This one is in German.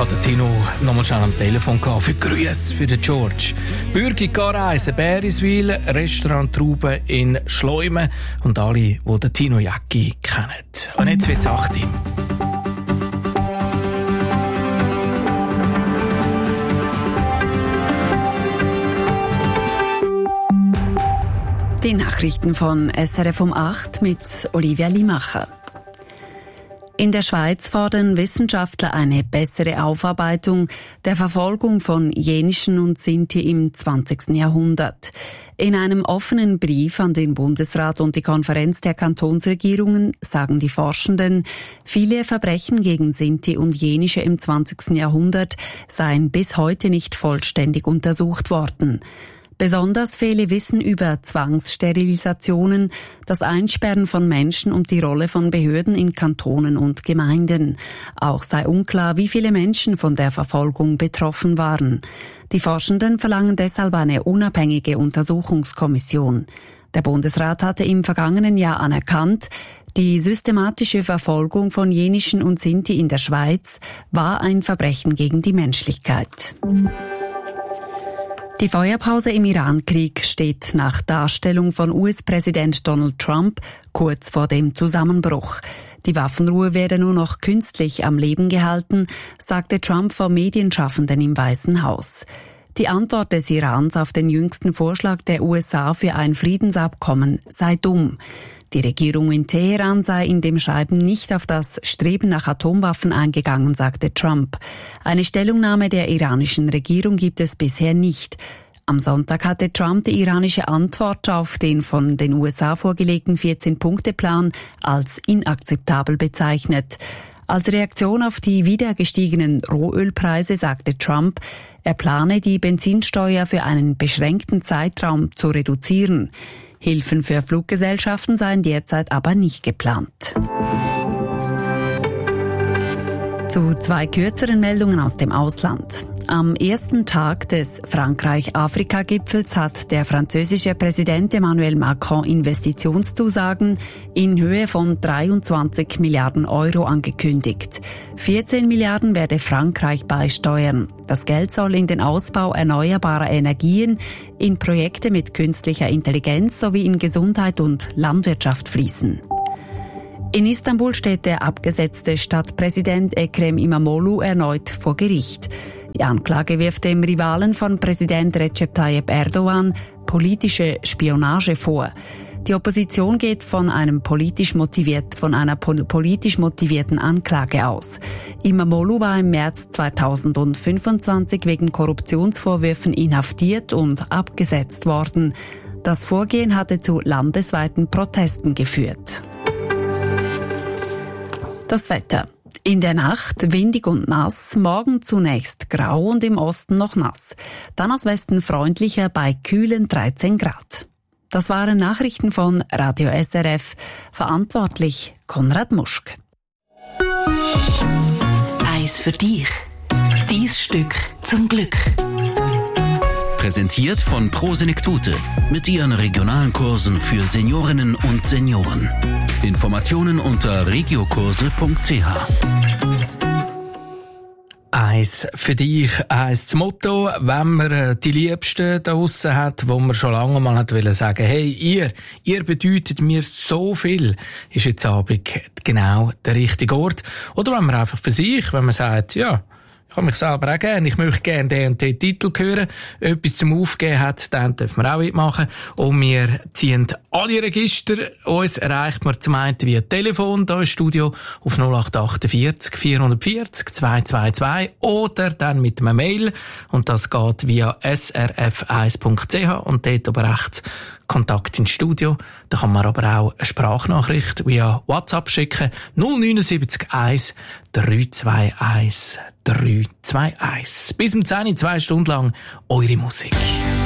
hatte Tino noch mal schnell am Telefon für Grüße für den George. Bürgi Gareisen, Bäriswil, Restaurant Trauben in Schleumen und alle, die den Tino Jacki kennen. Und jetzt wird's 8. Die Nachrichten von SRF um 8 mit Olivia Limacher. In der Schweiz fordern Wissenschaftler eine bessere Aufarbeitung der Verfolgung von Jenischen und Sinti im 20. Jahrhundert. In einem offenen Brief an den Bundesrat und die Konferenz der Kantonsregierungen sagen die Forschenden, viele Verbrechen gegen Sinti und Jenische im 20. Jahrhundert seien bis heute nicht vollständig untersucht worden. Besonders fehle Wissen über Zwangssterilisationen, das Einsperren von Menschen und die Rolle von Behörden in Kantonen und Gemeinden. Auch sei unklar, wie viele Menschen von der Verfolgung betroffen waren. Die Forschenden verlangen deshalb eine unabhängige Untersuchungskommission. Der Bundesrat hatte im vergangenen Jahr anerkannt, die systematische Verfolgung von Jenischen und Sinti in der Schweiz war ein Verbrechen gegen die Menschlichkeit. Die Feuerpause im Iran-Krieg steht nach Darstellung von US-Präsident Donald Trump kurz vor dem Zusammenbruch. Die Waffenruhe werde nur noch künstlich am Leben gehalten, sagte Trump vor Medienschaffenden im Weißen Haus. Die Antwort des Irans auf den jüngsten Vorschlag der USA für ein Friedensabkommen sei dumm. Die Regierung in Teheran sei in dem Schreiben nicht auf das Streben nach Atomwaffen eingegangen, sagte Trump. Eine Stellungnahme der iranischen Regierung gibt es bisher nicht. Am Sonntag hatte Trump die iranische Antwort auf den von den USA vorgelegten 14-Punkte-Plan als inakzeptabel bezeichnet. Als Reaktion auf die wieder gestiegenen Rohölpreise sagte Trump, er plane, die Benzinsteuer für einen beschränkten Zeitraum zu reduzieren. Hilfen für Fluggesellschaften seien derzeit aber nicht geplant. Zu 2 kürzeren Meldungen aus dem Ausland. Am ersten Tag des Frankreich-Afrika-Gipfels hat der französische Präsident Emmanuel Macron Investitionszusagen in Höhe von 23 Milliarden Euro angekündigt. 14 Milliarden werde Frankreich beisteuern. Das Geld soll in den Ausbau erneuerbarer Energien, in Projekte mit künstlicher Intelligenz sowie in Gesundheit und Landwirtschaft fließen. In Istanbul steht der abgesetzte Stadtpräsident Ekrem İmamoğlu erneut vor Gericht. Die Anklage wirft dem Rivalen von Präsident Recep Tayyip Erdogan politische Spionage vor. Die Opposition geht von einer politisch motivierten Anklage aus. İmamoğlu war im März 2025 wegen Korruptionsvorwürfen inhaftiert und abgesetzt worden. Das Vorgehen hatte zu landesweiten Protesten geführt. Das Wetter. In der Nacht windig und nass, morgen zunächst grau und im Osten noch nass. Dann aus Westen freundlicher bei kühlen 13 Grad. Das waren Nachrichten von Radio SRF. Verantwortlich Konrad Muschk. Eis für dich. Dies Stück zum Glück. Präsentiert von Pro Senektute mit ihren regionalen Kursen für Seniorinnen und Senioren. Informationen unter regiokurse.ch. Eins für dich, eins das Motto, wenn man die Liebsten da draussen hat, wo man schon lange mal hat wollen sagen, hey, ihr bedeutet mir so viel, ist jetzt Abend genau der richtige Ort. Oder wenn man einfach für sich, wenn man sagt, ja, ich habe mich selber auch gerne. Ich möchte gerne den und den Titel hören. Etwas zum Aufgeben hat, dann dürfen wir auch mitmachen. Und wir ziehen alle Register. Uns erreicht man zum einen via Telefon hier im Studio auf 0848 440 222 oder dann mit einem Mail. Und das geht via srf1.ch und dort oben rechts Kontakt ins Studio. Da kann man aber auch eine Sprachnachricht via WhatsApp schicken. 079 1 321 321. Bis um 10 Uhr, 2 Stunden lang eure Musik.